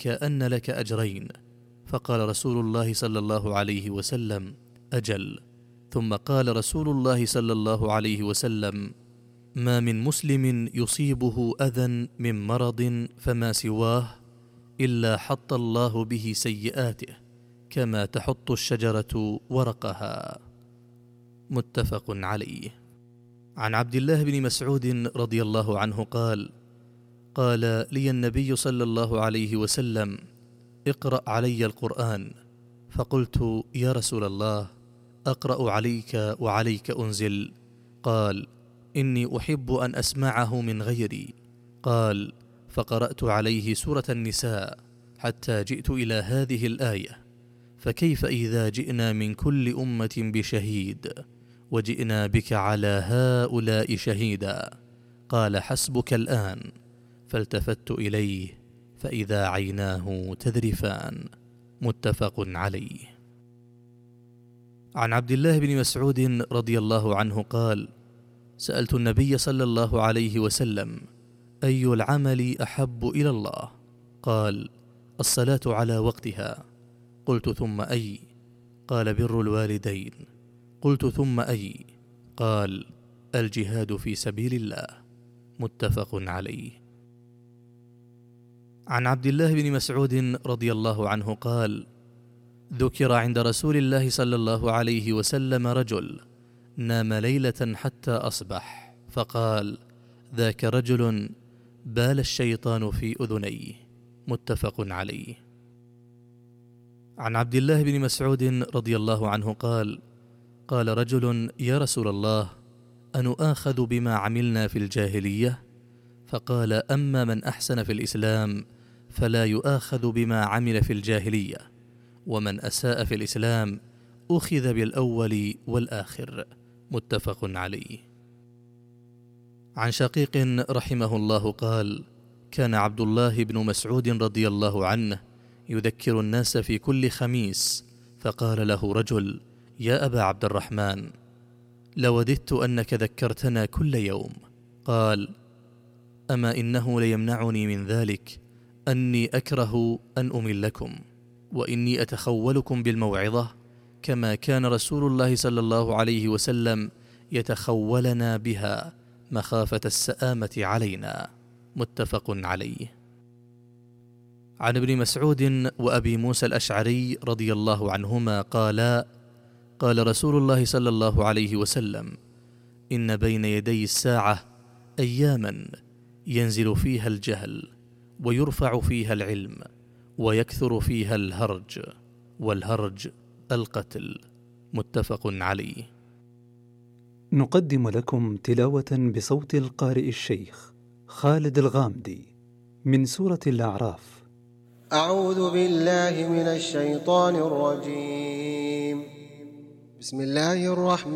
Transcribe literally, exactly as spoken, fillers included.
كأن لك أجرين. فقال رسول الله صلى الله عليه وسلم: أجل. ثم قال رسول الله صلى الله عليه وسلم: ما من مسلم يصيبه أذى من مرض فما سواه إلا حط الله به سيئاته كما تحط الشجرة ورقها. متفق عليه. عن عبد الله بن مسعود رضي الله عنه قال: قال لي النبي صلى الله عليه وسلم: اقرأ علي القرآن. فقلت: يا رسول الله، أقرأ عليك وعليك أنزل؟ قال: إني أحب أن أسمعه من غيري. قال: فقرأت عليه سورة النساء حتى جئت إلى هذه الآية: فكيف إذا جئنا من كل أمة بشهيد وجئنا بك على هؤلاء شهيدا؟ قال: حسبك الآن. فالتفت إليه فإذا عيناه تذرفان. متفق عليه. عن عبد الله بن مسعود رضي الله عنه قال: سألت النبي صلى الله عليه وسلم: أي العمل أحب إلى الله؟ قال: الصلاة على وقتها. قلت: ثم أي؟ قال: بر الوالدين. قلت: ثم أي؟ قال: الجهاد في سبيل الله. متفق عليه. عن عبد الله بن مسعود رضي الله عنه قال: ذكر عند رسول الله صلى الله عليه وسلم رجل نام ليلة حتى أصبح، فقال: ذاك رجل بال الشيطان في أذنيه. متفق عليه. عن عبد الله بن مسعود رضي الله عنه قال: قال رجل: يا رسول الله، أنؤاخذ بما عملنا في الجاهلية؟ فقال: أما من أحسن في الإسلام فلا يؤاخذ بما عمل في الجاهلية، ومن أساء في الإسلام أخذ بالأول والآخر. متفق عليه. عن شقيق رحمه الله قال: كان عبد الله بن مسعود رضي الله عنه يذكر الناس في كل خميس، فقال له رجل: يا أبا عبد الرحمن، لوددت أنك ذكرتنا كل يوم. قال: أما إنه ليمنعني من ذلك أني أكره أن أملكم، وإني أتخولكم بالموعظة كما كان رسول الله صلى الله عليه وسلم يتخولنا بها مخافة السآمة علينا. متفق عليه. عن ابن مسعود وأبي موسى الأشعري رضي الله عنهما قالا: قال رسول الله صلى الله عليه وسلم: إن بين يدي الساعة أياما ينزل فيها الجهل ويرفع فيها العلم ويكثر فيها الهرج، والهرج القتل. متفق عليه. نقدم لكم تلاوة بصوت القارئ الشيخ خالد الغامدي من سورة الأعراف. أعوذ بالله من الشيطان الرجيم. بسم الله الرحمن